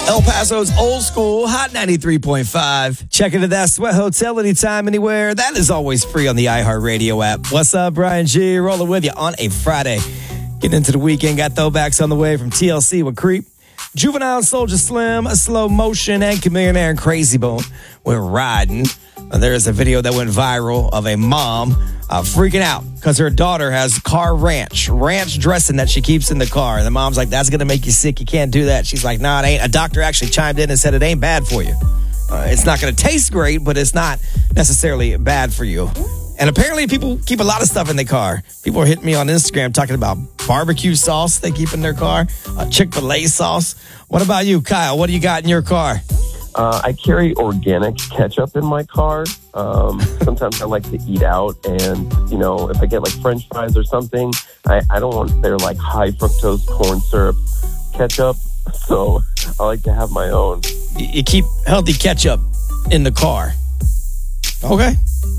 El Paso's old school Hot 93.5. Check into that Sweat Hotel anytime, anywhere. That is always free on the iHeartRadio app. What's up, Brian G? Rolling with you on a Friday. Getting into the weekend. Got throwbacks on the way from TLC with Creep, Juvenile, Soulja Slim, Slow Motion, and Chameleon and Crazy Bone. We're riding. There is a video that went viral of a mom freaking out because her daughter has car ranch dressing that she keeps in the car. And the mom's like, that's going to make you sick. You can't do that. She's like, nah, it ain't. A doctor actually chimed in and said it ain't bad for you. It's not going to taste great, but it's not necessarily bad for you. And apparently people keep a lot of stuff in their car. People are hitting me on Instagram talking about barbecue sauce they keep in their car, Chick-fil-A sauce. What about you, Kyle? What do you got in your car? I carry organic ketchup in my car. Sometimes I like to eat out, and, you know, if I get like French fries or something, I don't want their like high fructose corn syrup ketchup, so I like to have my own. You keep healthy ketchup in the car. Okay.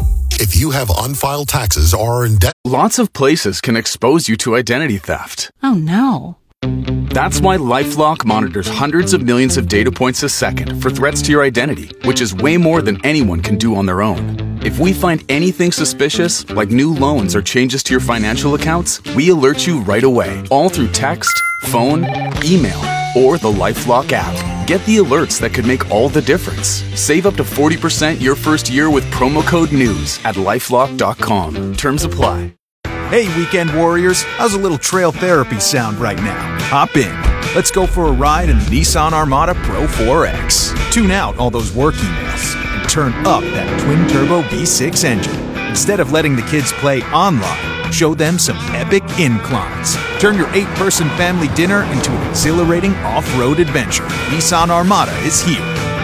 If you have unfiled taxes or are in debt... Lots of places can expose you to identity theft. Oh, no. That's why LifeLock monitors hundreds of millions of data points a second for threats to your identity, which is way more than anyone can do on their own. If we find anything suspicious, like new loans or changes to your financial accounts, we alert you right away, all through text, phone, email, or the LifeLock app. Get the alerts that could make all the difference. Save up to 40% your first year with promo code NEWS at LifeLock.com. Terms apply. Hey, weekend warriors, how's a little trail therapy sound right now? Hop in. Let's go for a ride in the Nissan Armada Pro 4X. Tune out all those work emails and turn up that twin-turbo V6 engine. Instead of letting the kids play online, show them some epic inclines. Turn your 8-person family dinner into an exhilarating off-road adventure. Nissan Armada is here.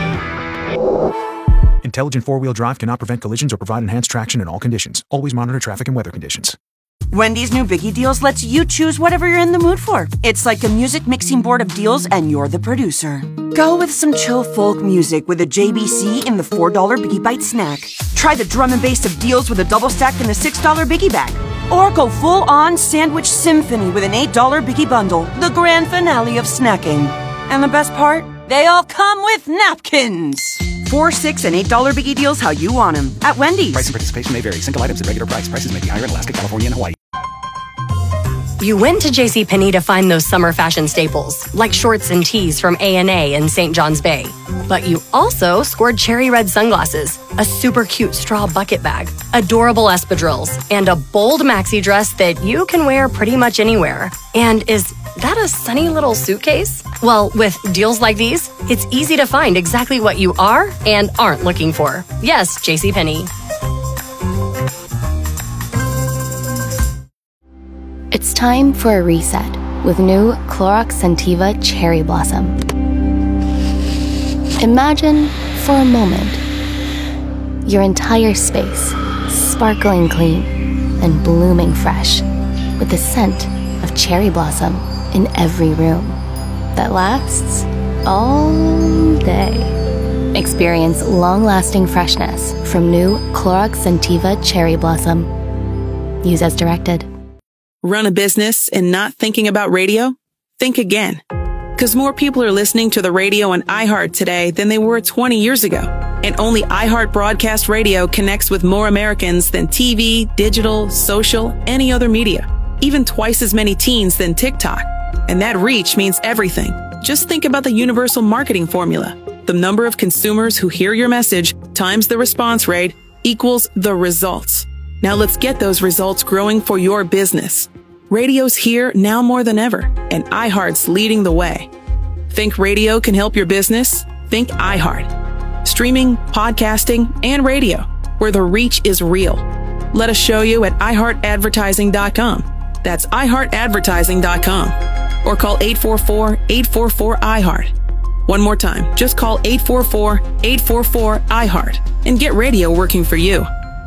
Intelligent four-wheel drive cannot prevent collisions or provide enhanced traction in all conditions. Always monitor traffic and weather conditions. Wendy's new Biggie Deals lets you choose whatever you're in the mood for. It's like a music mixing board of deals, and you're the producer. Go with some chill folk music with a JBC in the $4 Biggie Bite snack. Try the drum and bass of deals with a double stack in the $6 Biggie Bag. Or go full-on sandwich symphony with an $8 Biggie Bundle, the grand finale of snacking. And the best part? They all come with napkins. $4, $6, and $8 Biggie Deals how you want them at Wendy's. Price and participation may vary. Single items at regular price. Prices may be higher in Alaska, California, and Hawaii. You went to JCPenney to find those summer fashion staples, like shorts and tees from A&A in St. John's Bay. But you also scored cherry red sunglasses, a super cute straw bucket bag, adorable espadrilles, and a bold maxi dress that you can wear pretty much anywhere. And is that a sunny little suitcase? Well, with deals like these, it's easy to find exactly what you are and aren't looking for. Yes, JCPenney. It's time for a reset with new Clorox Scentiva Cherry Blossom. Imagine, for a moment, your entire space sparkling clean and blooming fresh with the scent of cherry blossom in every room that lasts all day. Experience long-lasting freshness from new Clorox Scentiva Cherry Blossom. Use as directed. Run a business and not thinking about radio? Think again. Because more people are listening to the radio on iHeart today than they were 20 years ago. And only iHeart Broadcast Radio connects with more Americans than TV, digital, social, any other media. Even twice as many teens than TikTok. And that reach means everything. Just think about the universal marketing formula. The number of consumers who hear your message times the response rate equals the results. Now let's get those results growing for your business. Radio's here now more than ever, and iHeart's leading the way. Think radio can help your business? Think iHeart. Streaming, podcasting, and radio, where the reach is real. Let us show you at iHeartAdvertising.com. That's iHeartAdvertising.com. Or call 844-844-iHeart. One more time, just call 844-844-iHeart and get radio working for you.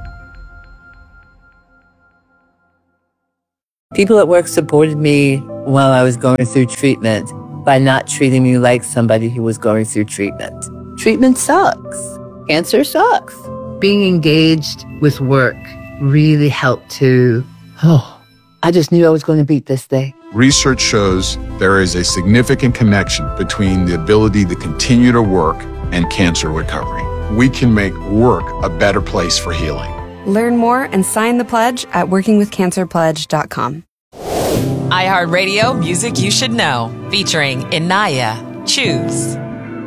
People at work supported me while I was going through treatment by not treating me like somebody who was going through treatment. Treatment sucks. Cancer sucks. Being engaged with work really helped to, I just knew I was going to beat this thing. research shows there is a significant connection between the ability to continue to work and cancer recovery. We can make work a better place for healing. Learn more and sign the pledge at workingwithcancerpledge.com. iHeartRadio Music You Should Know, featuring Inaya. Choose.